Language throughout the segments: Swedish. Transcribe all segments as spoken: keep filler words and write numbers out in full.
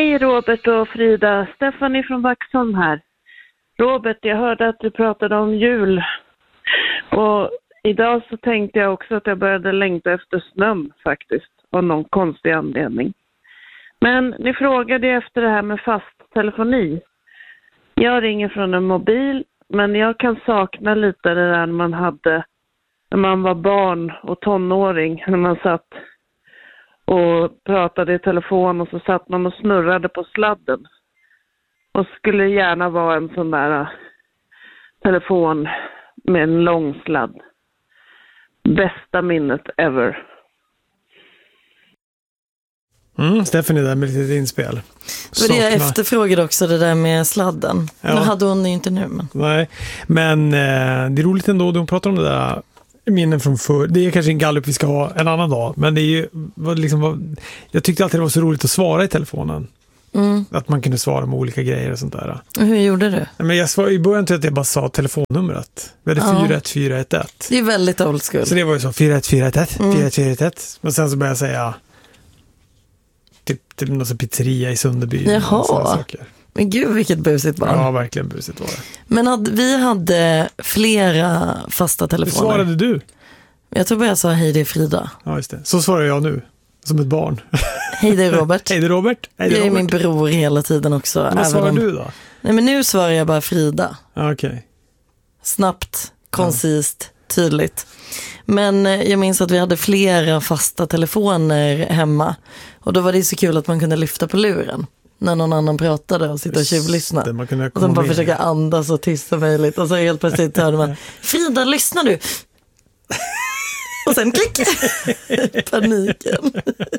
Hej Robert och Frida, Stephanie från Vaxholm här. Robert, jag hörde att du pratade om jul. Och idag så tänkte jag också att jag började längta efter snön faktiskt. Av någon konstig anledning. Men ni frågade efter det här med fast telefoni. Jag ringer från en mobil, men jag kan sakna lite det där man hade när man var barn och tonåring. När man satt och pratade i telefon och så satt man och snurrade på sladden. Och skulle gärna vara en sån där telefon med en lång sladd. Bästa minnet ever. Mm, Stephanie där med lite inspel. Det var det jag efterfrågade också, det där med sladden. Ja. Nu hade hon ju inte nu. Men... Nej, men eh, det är roligt ändå. De pratar om det där minnen från förr. Det är kanske en gallup vi ska ha en annan dag. Men det är ju vad liksom, vad, jag tyckte alltid det var så roligt att svara i telefonen. Mm. Att man kunde svara med olika grejer och sånt där. Och hur gjorde du? Men jag svarade i början till att jag bara sa telefonnumret. Vi hade ja. fyra ett fyra ett ett. Det är väldigt old school. Så det var ju så fyra ett fyra ett ett, mm. fyra ett fyra ett ett. Men sen så började jag säga typ, typ någon pizzeria i Sunderby. Jaha. Men gud, vilket busigt barn. Ja, verkligen busigt var det. Men hade, vi hade flera fasta telefoner. Hur svarade du? Jag tror bara jag sa hej, det är Frida. Ja, just det. Så svarar jag nu. Som ett barn. Hej, det är Robert. Hej, det är Robert. Hej, det är jag är Robert. min bror hela tiden också. Vad svarar om... du då? Nej, men nu svarar jag bara Frida. Okej. Okay. Snabbt, koncist, ja. Tydligt. Men jag minns att vi hade flera fasta telefoner hemma. Och då var det så kul att man kunde lyfta på luren när någon annan pratade och sitta och tjuvlyssna. Det, man kunde och sen bara med. Försöka andas och tysta möjligt. Och så helt plötsligt hörde man, Frida, lyssnar du? Och sen klick. Paniken.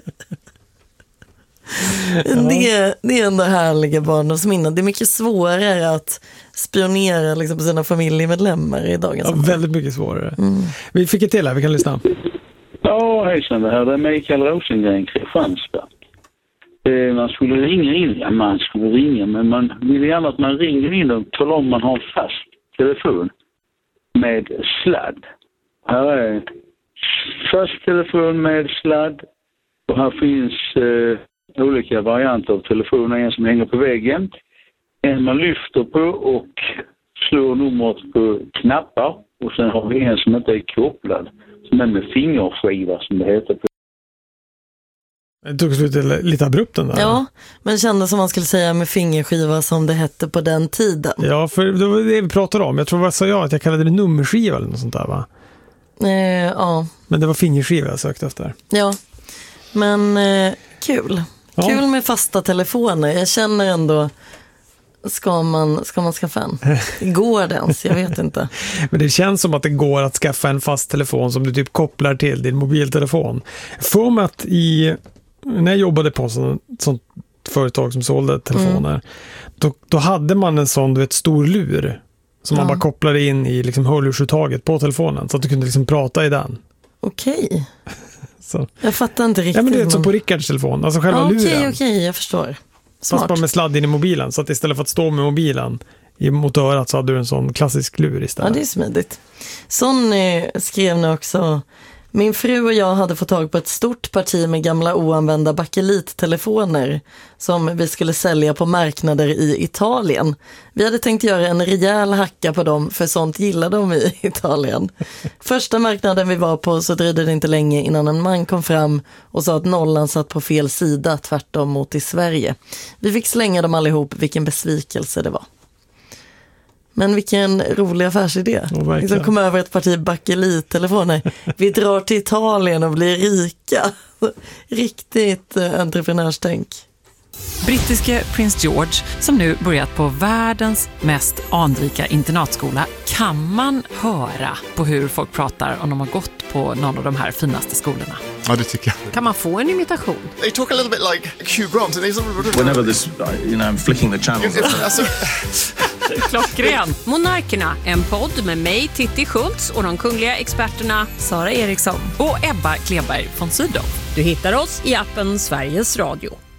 Ja. Det, det är ändå härliga barndomsminnen. Det är mycket svårare att spionera liksom, på sina familjemedlemmar i dagens ja, väldigt mycket svårare. Mm. Vi fick ett till här, vi kan lyssna. Ja, hejsan, det här är Mikael Rosengren, Kristianstad. Eh, man skulle ringa in, ja man skulle ringa, men man vill gärna att man ringer in och talar om man har en fast telefon med sladd. Här är fast telefon med sladd och här finns eh, olika varianter av telefoner. En som hänger på väggen, en man lyfter på och slår numret på knappar och sen har vi en som inte är kopplad, som är med fingerskiva som det heter på. Det tog slut lite abrupt den där. Ja, men kändes som man skulle säga med fingerskiva som det hette på den tiden. Ja, för det var det vi pratade om. Jag tror vad sa jag att jag kallade det nummerskiva eller något sånt där, va? Eh, ja. Men det var fingerskiva jag sökte efter. Ja, men eh, kul. Ja. Kul med fasta telefoner. Jag känner ändå, ska man, ska man skaffa en? Går det ens? Jag vet inte. Men det känns som att det går att skaffa en fast telefon som du typ kopplar till din mobiltelefon. För mig att i, när jag jobbade på ett sånt, sånt företag som sålde telefoner, mm. då, då hade man en sån, du vet, stor lur som ja. man bara kopplade in i liksom hörlursuttaget på telefonen så att du kunde liksom prata i den. Okej. Så. Jag fattar inte riktigt. Ja, men det är som på Rickards telefon, alltså själva ja, okay, luren. Okej, okej, jag förstår. Smart. Fast bara med sladd in i mobilen, så att istället för att stå med mobilen mot örat så hade du en sån klassisk lur istället. Ja, det är smidigt. Sonny skrev nu också, min fru och jag hade fått tag på ett stort parti med gamla oanvända bakelittelefoner som vi skulle sälja på marknader i Italien. Vi hade tänkt göra en rejäl hacka på dem, för sånt gillade de i Italien. Första marknaden vi var på så dröjde det inte länge innan en man kom fram och sa att nollan satt på fel sida, tvärtom mot i Sverige. Vi fick slänga dem allihop, vilken besvikelse det var. Men vilken rolig affärsidé. Oh, liksom kom över ett parti bakelittelefoner. Vi drar till Italien och blir rika. Riktigt eh, entreprenörstänk. Brittiske prins George, som nu börjat på världens mest anrika internatskola, kan man höra på hur folk pratar om de har gått på någon av de här finaste skolorna. Ja, det tycker jag. Kan man få en imitation? They talk a little bit like Hugh Grant. And he's... Whenever this, you know, I'm flicking the channels. Klockren. Monarkerna, en podd med mig, Titti Schultz, och de kungliga experterna Sara Eriksson och Ebba Kleberg von Sydow. Du hittar oss i appen Sveriges Radio.